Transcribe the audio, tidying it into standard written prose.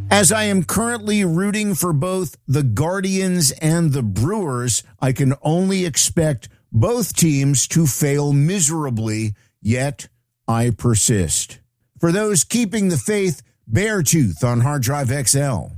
As I am currently rooting for both the Guardians and the Brewers, I can only expect both teams to fail miserably, yet I persist. For those keeping the faith, Beartooth on Hard Drive XL.